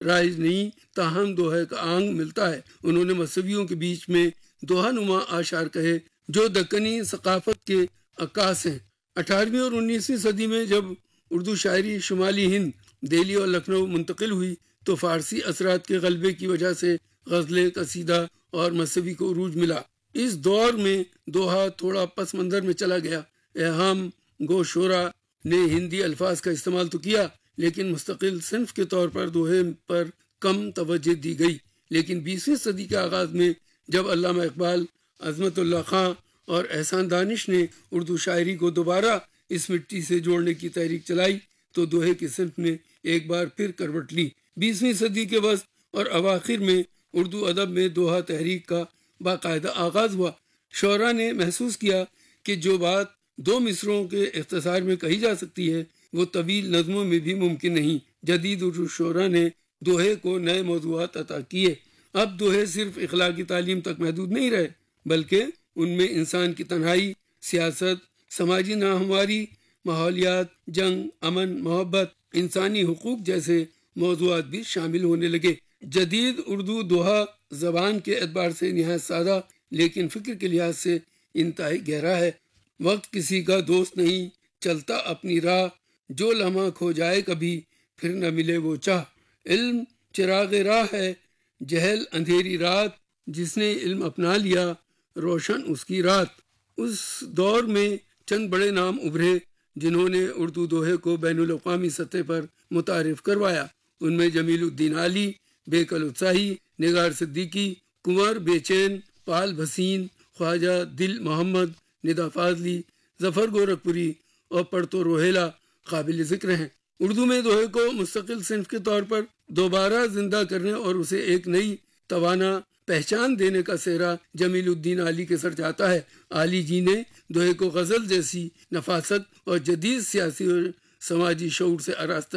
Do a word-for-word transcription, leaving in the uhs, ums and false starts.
رائج نہیں، تاہم دوہے کا آنگ ملتا ہے۔ انہوں نے مصویوں کے بیچ میں دوہا نما اشعار کہے جو دکنی ثقافت کے عکاس ہیں۔ اٹھارہویں اور انیسویں صدی میں جب اردو شاعری شمالی ہند، دہلی اور لکھنؤ منتقل ہوئی تو فارسی اثرات کے غلبے کی وجہ سے غزلیں، قصیدہ اور مصوی کو عروج ملا۔ اس دور میں دوہا تھوڑا پس منظر میں چلا گیا۔ اہم گو شعرا نے ہندی الفاظ کا استعمال تو کیا، لیکن مستقل صنف کے طور پر دوہے پر کم توجہ دی گئی۔ لیکن بیسویں صدی کے آغاز میں جب علامہ اقبال، عظمت اللہ خاں اور احسان دانش نے اردو شاعری کو دوبارہ اس مٹی سے جوڑنے کی تحریک چلائی تو دوہے کی صنف نے ایک بار پھر کروٹ لی۔ بیسویں صدی کے وسط اور اواخر میں اردو ادب میں دوہا تحریک کا باقاعدہ آغاز ہوا۔ شعراء نے محسوس کیا کہ جو بات دو مصرعوں کے اختصار میں کہی جا سکتی ہے وہ طویل نظموں میں بھی ممکن نہیں۔ جدید اردو شعراء نے دوہے کو نئے موضوعات عطا کیے۔ اب دوہے صرف اخلاقی تعلیم تک محدود نہیں رہے، بلکہ ان میں انسان کی تنہائی، سیاست، سماجی ناہمواری، ماحولیات، جنگ، امن، محبت، انسانی حقوق جیسے موضوعات بھی شامل ہونے لگے۔ جدید اردو دوہا زبان کے اعتبار سے نہایت سادہ لیکن فکر کے لحاظ سے انتہائی گہرا ہے۔ وقت کسی کا دوست نہیں، چلتا اپنی راہ، جو لمحہ کھو جائے کبھی پھر نہ ملے وہ چاہ۔ علم چراغ راہ ہے، جہل اندھیری رات، جس نے علم اپنا لیا روشن اس کی رات۔ اس دور میں چند بڑے نام ابھرے جنہوں نے اردو دوہے کو بین الاقوامی سطح پر متعارف کروایا۔ ان میں جمیل الدین عالی، بیکل اتساہی، نگار صدیقی، کنور بے چین، پال بھسین، خواجہ دل محمد، ندا فاضلی، ظفر گورکھپوری اور پڑتو روہیلا قابل ذکر ہیں۔ اردو میں دوہے کو مستقل صنف کے طور پر دوبارہ زندہ کرنے اور اسے ایک نئی توانا پہچان دینے کا سہرا جمیل الدین عالی کے سر جاتا ہے۔ عالی جی نے دوہے کو غزل جیسی نفاست اور جدید سیاسی اور سماجی شعور سے آراستہ